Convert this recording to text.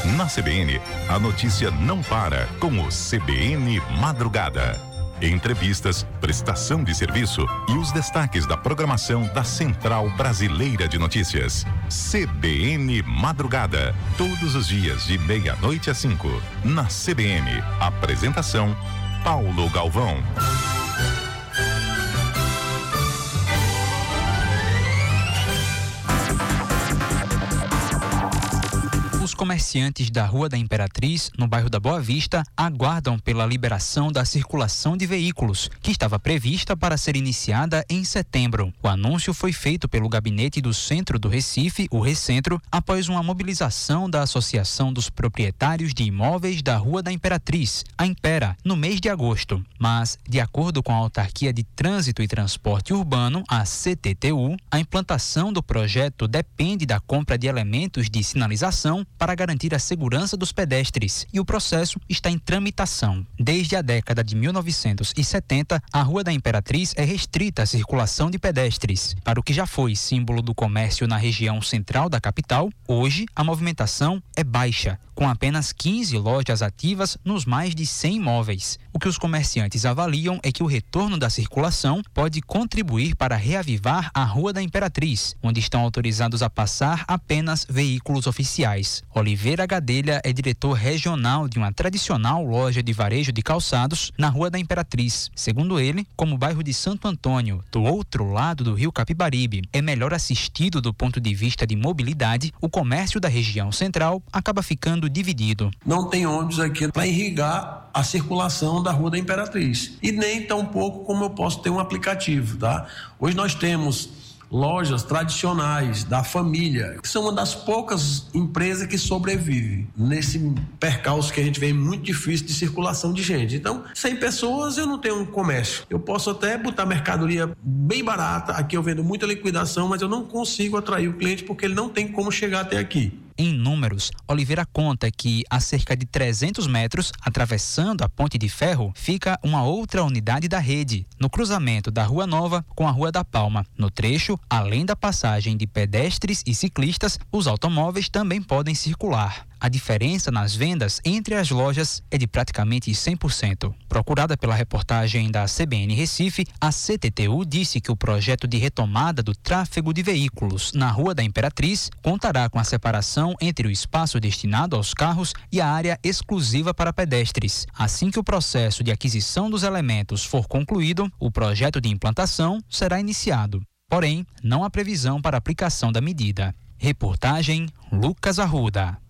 Na CBN, a notícia não para com o CBN Madrugada. Entrevistas, prestação de serviço e os destaques da programação da Central Brasileira de Notícias. CBN Madrugada, todos os dias de 12:30 às 5. Na CBN, apresentação Paulo Galvão. Os comerciantes da Rua da Imperatriz, no bairro da Boa Vista, aguardam pela liberação da circulação de veículos, que estava prevista para ser iniciada em setembro. O anúncio foi feito pelo gabinete do Centro do Recife, o Recentro, após uma mobilização da Associação dos Proprietários de Imóveis da Rua da Imperatriz, a Impera, no mês de agosto. Mas, de acordo com a Autarquia de Trânsito e Transporte Urbano, a CTTU, a implantação do projeto depende da compra de elementos de sinalização para garantir a segurança dos pedestres, e o processo está em tramitação. Desde a década de 1970, a Rua da Imperatriz é restrita à circulação de pedestres. Para o que já foi símbolo do comércio na região central da capital, hoje a movimentação é baixa, com apenas 15 lojas ativas nos mais de 100 imóveis. O que os comerciantes avaliam é que o retorno da circulação pode contribuir para reavivar a Rua da Imperatriz, onde estão autorizados a passar apenas veículos oficiais. Oliveira Gadelha é diretor regional de uma tradicional loja de varejo de calçados na Rua da Imperatriz. Segundo ele, como o bairro de Santo Antônio, do outro lado do rio Capibaribe, é melhor assistido do ponto de vista de mobilidade, o comércio da região central acaba ficando dividido. Não tem ônibus aqui para irrigar a circulação da Rua da Imperatriz. E nem tão pouco como eu posso ter um aplicativo, tá? Hoje nós temos lojas tradicionais da família, que são uma das poucas empresas que sobrevivem nesse percalço que a gente vê muito difícil de circulação de gente. Então, 100 pessoas eu não tenho um comércio. Eu posso até botar mercadoria bem barata, aqui eu vendo muita liquidação, mas eu não consigo atrair o cliente porque ele não tem como chegar até aqui. Em números, Oliveira conta que a cerca de 300 metros, atravessando a Ponte de Ferro, fica uma outra unidade da rede, no cruzamento da Rua Nova com a Rua da Palma. No trecho, além da passagem de pedestres e ciclistas, os automóveis também podem circular. A diferença nas vendas entre as lojas é de praticamente 100%. Procurada pela reportagem da CBN Recife, a CTTU disse que o projeto de retomada do tráfego de veículos na Rua da Imperatriz contará com a separação entre o espaço destinado aos carros e a área exclusiva para pedestres. Assim que o processo de aquisição dos elementos for concluído, o projeto de implantação será iniciado. Porém, não há previsão para aplicação da medida. Reportagem Lucas Arruda.